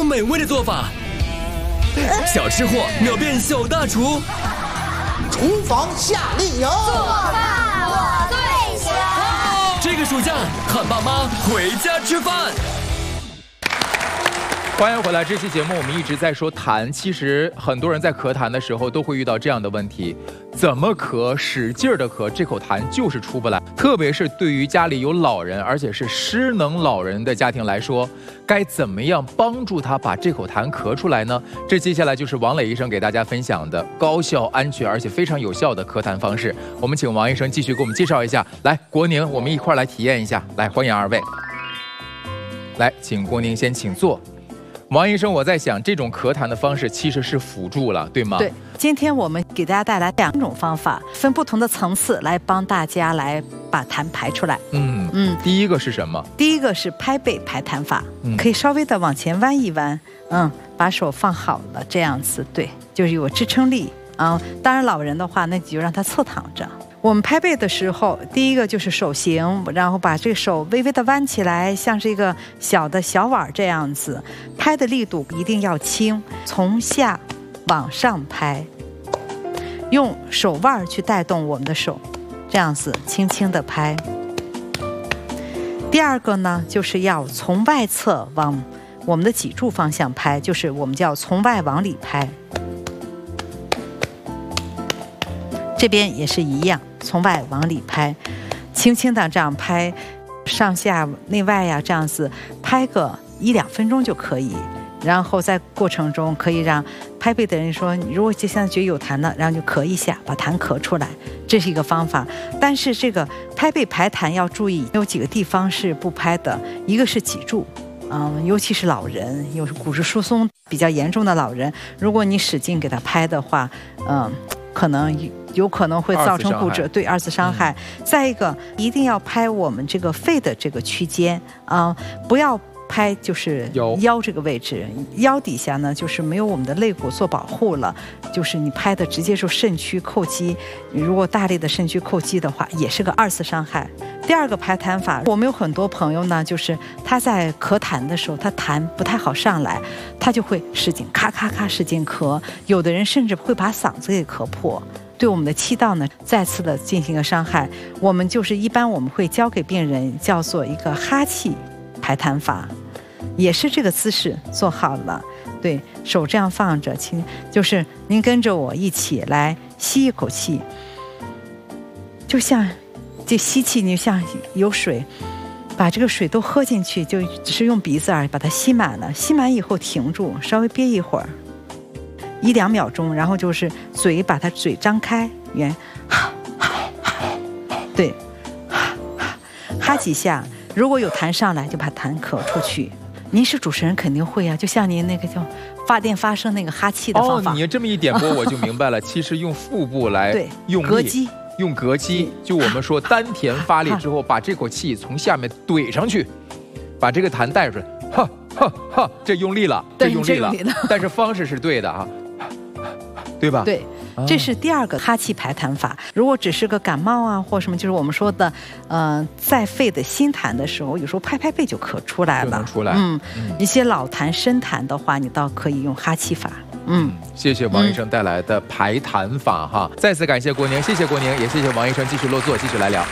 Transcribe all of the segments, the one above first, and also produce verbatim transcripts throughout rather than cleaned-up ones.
美味的做法。小吃货秒变小大厨， 厨房夏令营， 做饭我最强。 这个暑假喊爸妈回家吃饭。 欢迎回来！这期节目我们一直在说痰，其实很多人在咳痰的时候都会遇到这样的问题：怎么咳，使劲的咳，这口痰就是出不来。特别是对于家里有老人，而且是失能老人的家庭来说，该怎么样帮助他把这口痰咳出来呢？这接下来就是王磊医生给大家分享的高效、安全而且非常有效的咳痰方式。我们请王医生继续给我们介绍一下。来，国宁，我们一块来体验一下。来，欢迎二位。来，请国宁先请坐。王医生，我在想，这种咳痰的方式其实是辅助了，对吗？ 对，今天我们给大家带来两种方法，分不同的层次来帮大家来把痰排出来。 嗯嗯，第一个是什么？ 第一个是拍背排痰法， 嗯、 可以稍微的往前弯一弯，嗯，把手放好了，这样子，对，就是有支撑力啊、嗯。当然，老人的话，那你就让他侧躺着。我们拍背的时候，第一个就是手型，然后把这个手微微的弯起来，像是一个小的小碗这样子，拍的力度一定要轻，从下往上拍，用手腕去带动我们的手，这样子轻轻的拍。第二个呢，就是要从外侧往我们的脊柱方向拍，就是我们叫从外往里拍。这边也是一样，从外往里拍，轻轻的这样拍，上下内外呀、啊，这样子拍个一两分钟就可以。然后在过程中可以让拍背的人说，如果现在觉得有痰了，然后就咳一下，把痰咳出来，这是一个方法。但是这个拍背排痰要注意，有几个地方是不拍的，一个是脊柱。嗯，尤其是老人，有骨质疏松比较严重的老人，如果你使劲给他拍的话，嗯，可能有可能会造成骨折，对二次伤害。嗯、再一个，一定要拍我们这个肺的这个区间啊、嗯，不要拍就是腰这个位置，腰底下呢就是没有我们的肋骨做保护了，就是你拍的直接就肾区叩击，你如果大力的肾区叩击的话，也是个二次伤害。第二个排痰法，我们有很多朋友呢，就是他在咳痰的时候，他痰不太好上来，他就会使劲咔咔咔使劲咳，有的人甚至会把嗓子给咳破，对我们的气道呢再次的进行一个伤害。我们就是一般我们会教给病人叫做一个哈气排痰法，也是这个姿势做好了，对手这样放着，请就是您跟着我一起来吸一口气，就像这吸气，你像有水，把这个水都喝进去，就只是用鼻子啊把它吸满了，吸满以后停住，稍微憋一会儿，一两秒钟，然后就是嘴把它嘴张开，圆，对，哈几下，如果有痰上来就把痰咳出去。您是主持人肯定会啊，就像您那个叫发电发声那个哈气的方法。 哦，你这么一点拨我就明白了，其实用腹部来用力， 膈肌。 用膈肌，就我们说丹田发力之后，把这口气从下面怼上去，把这个痰带出来，哈哈哈，这用力了，这用力了，但是方式是对的啊，对吧？ 对，这是第二个哈气排痰法。如果只是个感冒啊或什么，就是我们说的，呃，在肺的新痰的时候，有时候拍拍背就咳出来了， 就能出来。 嗯，嗯一些老痰深痰的话，你倒可以用哈气法。嗯， 谢谢王医生带来的排痰法哈，嗯、再次感谢国宁，谢谢国宁，也谢谢王医生继续落座，继续来聊。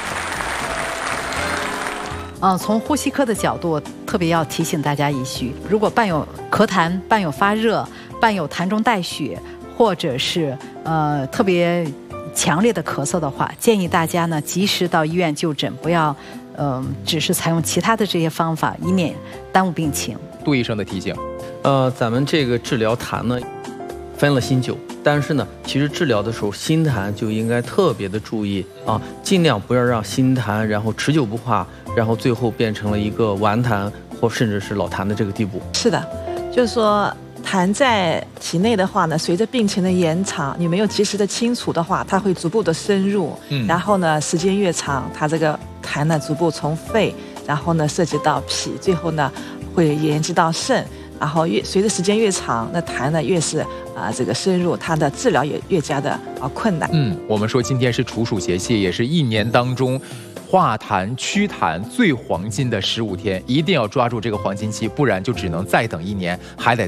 嗯、呃，从呼吸科的角度，特别要提醒大家一句：如果伴有咳痰、伴有发热、伴有痰中带血，或者是呃特别强烈的咳嗽的话，建议大家呢及时到医院就诊，不要呃只是采用其他的这些方法，以免耽误病情。 杜医生的提醒， 呃，咱们这个治疗痰呢。分了新旧，但是呢，其实治疗的时候新痰就应该特别的注意啊，尽量不要让新痰然后持久不化，然后最后变成了一个顽痰或甚至是老痰的这个地步。 是的，就是说痰在体内的话呢，随着病情的延长，你没有及时的清除的话，它会逐步的深入，嗯，然后呢，时间越长，它这个痰呢逐步从肺，然后呢涉及到脾，最后呢会延及到肾。然后越随着时间越长，那痰呢越是啊、呃、这个深入，它的治疗也越加的啊困难。 嗯，我们说今天是处暑节气，也是一年当中化痰祛痰最黄金的十五天，一定要抓住这个黄金期，不然就只能再等一年，还得。